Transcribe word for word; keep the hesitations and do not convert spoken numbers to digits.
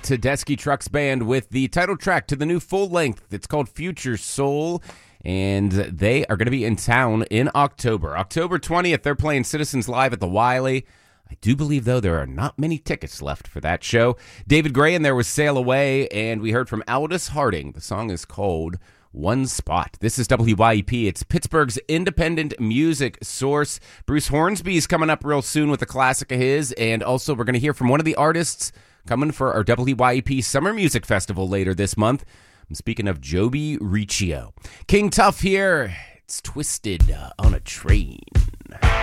Tedeschi Trucks Band with the title track to the new full length. It's called Future Soul, and they are going to be in town in October. October twentieth, they're playing Citizens Live at the Wiley. I do believe, though, there are not many tickets left for that show. David Gray and there was Sail Away, and we heard from Aldous Harding. The song is called One Spot. This is W Y E P. It's Pittsburgh's independent music source. Bruce Hornsby's coming up real soon with a classic of his, and also we're going to hear from one of the artists coming for our W Y E P Summer Music Festival later this month. I'm speaking of Joby Riccio. King Tuff here. It's Twisted uh, on a Train.